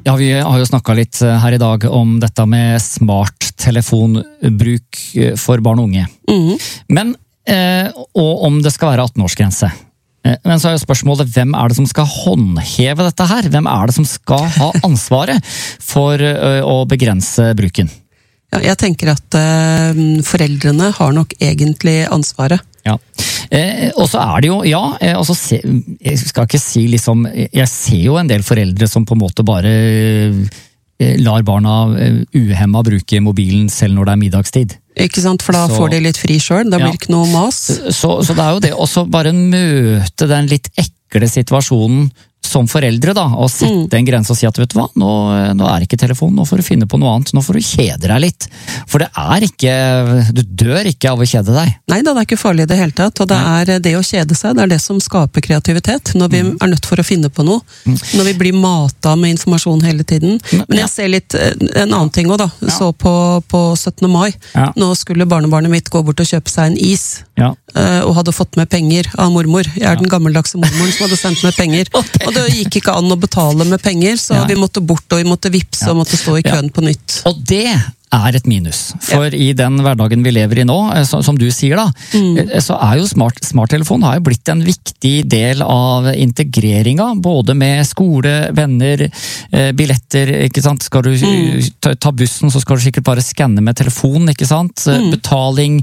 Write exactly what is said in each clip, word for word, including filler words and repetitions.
Ja, vi har jo snakket litt her i dag om dette med smarttelefonbruk for barn og unge. Mm. Men, eh, og om det skal være atten-årsgrense. Men så er jo spørsmålet, hvem er det som skal håndheve dette her? Hvem er det som skal ha ansvaret for å begrense bruken? Ja, jeg tenker at uh, foreldrene har nok egentlig ansvaret. Ja, eh, og så er det jo, ja, eh, altså, se, jeg skal ikke si liksom, jeg ser jo en del foreldre som på en måte bare eh, lar barna uh, uhemma bruke mobilen selv når det er middagstid. Ikke sant, for da så, får de litt fri selv, da blir det ja. Ikke noe mas. Så, så det er jo det, og så bare møte den litt ekle situasjonen som foreldre da, og sette mm. en grense og si at vet du hva, nå, nå er ikke telefonen, nå får du finne på noe annet, nå får du kjede deg litt. For det er ikke, du dør ikke av å kjede deg. Nei da, det er ikke farlig i det hele tatt, og det er det å kjede seg, det er det som skaper kreativitet, når vi mm. er nødt for å finne på noe, mm. når vi blir matet med informasjon hele tiden. Men jeg ser litt, en annen ting også da, ja. Så på, på syttende mai, ja. Nå skulle barnebarnet mitt gå bort og kjøpe seg en is, ja. Og hadde fått med penger av mormor. Jeg er ja. Den gammeldagse mormoren som hadde sendt med penger, og det gikk ikke an å betale med penger, så ja. Vi måtte bort og vi måtte vipse ja. Og måtte stå i køen ja. På nytt. Og det er et minus, for ja. I den hverdagen vi lever i nå, som du sier da, mm. så er jo smart, smarttelefon har jo blitt en viktig del av integreringen, både med skole, venner, billetter, ikke sant? Skal du mm. ta, ta bussen, så skal du sikkert bare skanne med telefon, ikke sant? Mm. Betaling,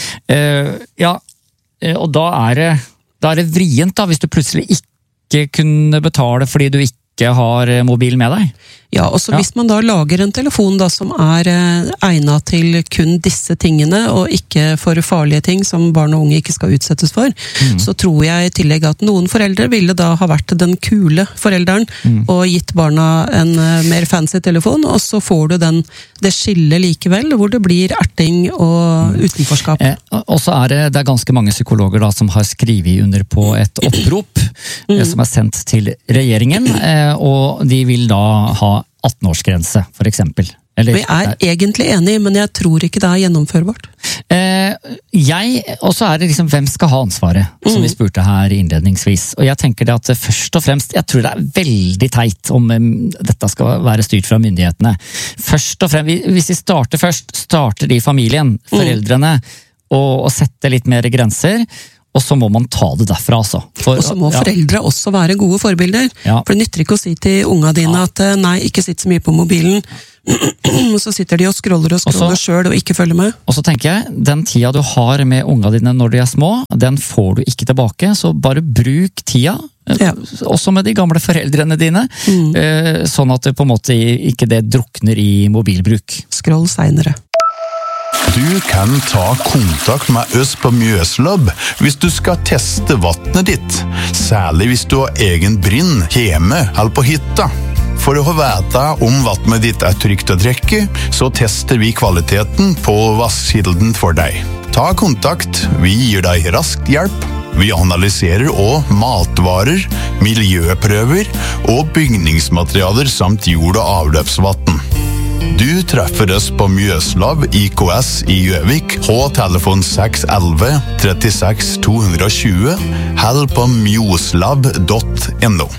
ja, og da er det, da er det vrient da, hvis du plutselig ikke kunne betale fordi du ikke har mobil med deg. Ja, og så ja. Hvis man da lager en telefon da, som er eh, egnet til kun disse tingene, og ikke for farlige ting som barn og unge ikke skal utsettes for, mm. så tror jeg i tillegg at noen foreldre ville da ha vært den kule forelderen, mm. og gitt barna en uh, mer fancy telefon, og så får du den, det skillet likevel, hvor det blir erting og mm. utenforskap. Eh, og så er det, det er ganske mange psykologer da, som har skrevet under på et opprop, mm. eh, som er sendt til regjeringen, eh, og de vil da ha atten-årsgrense, for eksempel. Eller, jeg er egentlig enig, men jeg tror ikke det er gjennomførbart. Eh, jeg, og så er det liksom, hvem skal ha ansvaret, som mm. vi spurte her innledningsvis. Og jeg tenker det at først og fremst, jeg tror det er veldig teit om um, dette skal være styrt fra myndighetene. Først og fremst, hvis vi starter først, starter de familien, foreldrene, mm. og, og setter litt mer grenser, og så må man ta det derfra, altså. For, og så må ja. Foreldre også være gode forbilder. Ja. For det nytter ikke å si til unga dine ja. At nei, ikke sitt så mye på mobilen. Og så sitter de og scroller og scroller selv og ikke følger med. Og så tenker jeg, den tida du har med unga dine når de er små, den får du ikke tilbake, så bare bruk tida. Ja. Også med de gamle foreldrene dine, mm. sånn at det på en måte ikke det drukner i mobilbruk. Scroll senere. Du kan ta kontakt med oss på Mjøslab hvis du skal teste vattnet ditt, særlig hvis du har egen brinn hjemme eller på hytta. For å vite om vattnet ditt er trygt å drikke, så tester vi kvaliteten på vasskilden for deg. Ta kontakt, vi gir deg rask hjelp. Vi analyserer også matvarer, miljøprøver og bygningsmaterialer samt jord- og avløpsvatten. Du treffer oss på Mjøslab I K S I Gjøvik på telefon seks elleve trettiseks to tjue eller på mjoslab punktum no.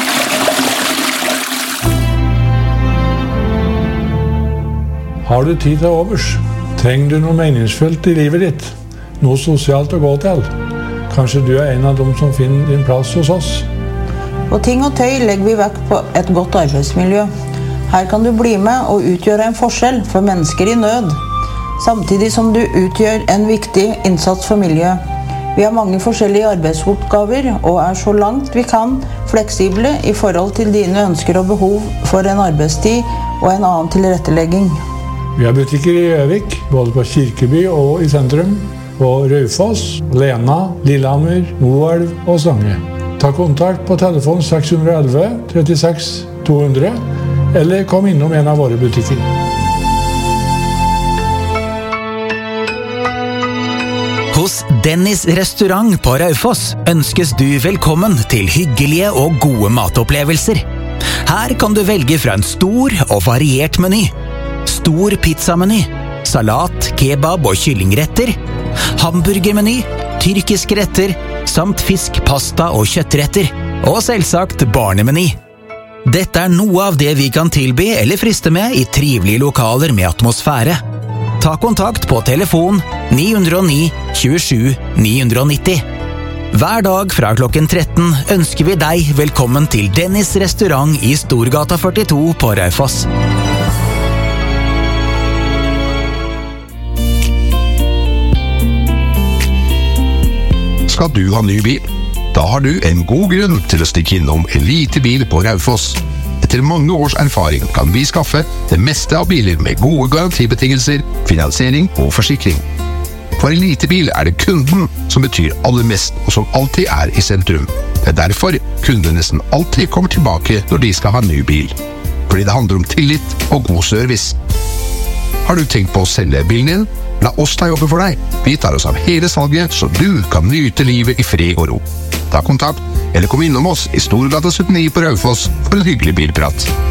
Har du tid til overs? Trenger du noe meningsfullt i livet ditt? Noe sosialt å gå til? Kanskje du er en av dem som finner din plass hos oss? På Ting og Tøy legger vi vekt på et godt arbeidsmiljø. Her kan du bli med og utgjøre en forskjell for mennesker i nød, samtidig som du utgjør en viktig innsats for miljøet. Vi har mange forskjellige arbeidsoppgaver og er så langt vi kan fleksible i forhold til dine ønsker og behov for en arbeidstid og en annen tilrettelegging. Vi har butikker i Gjøvik, både på Kirkeby og i sentrum, på Raufoss, Lena, Lillehammer, Moelv og Stange. Ta kontakt på telefon seks elleve trettiseks to hundre, eller kom innom en av våre butikker. Hos Dennis restaurant på Raufoss ønskes du velkommen til hyggelige og gode matopplevelser. Her kan du velge fra en stor og variert meny. Stor pizzameny, salat, kebab og kyllingretter, hamburgermeny, tyrkiske retter, samt fisk, pasta og kjøttretter, og selvsagt barnemeny. Dette er noe av det vi kan tilby eller friste med i trivelige lokaler med atmosfære. Ta kontakt på telefon ni null ni tjuesju ni nitti. Hver dag fra klokken tretten ønsker vi deg velkommen til Dennis restaurant i Storgata førtito på Raufoss. Skal du ha ny bil? Da har du en god grunn til å stikke innom Elite Bil på Raufoss. Etter mange års erfaring kan vi skaffe det meste av biler med gode garantibetingelser, finansiering og forsikring. For Elite Bil er det kunden som betyr aller mest, og som alltid er i sentrum. Det er derfor kunden nesten alltid kommer tilbake når de skal ha ny bil. Fordi det handler om tillit og god service. Har du tenkt på å selge bilen din? La oss ta jobben for deg. Vi tar oss av hele salget, så du kan nyte livet i fred og ro. Ta kontakt, eller kom innom oss i Storgata syttini på Raufoss for en hyggelig bilprat.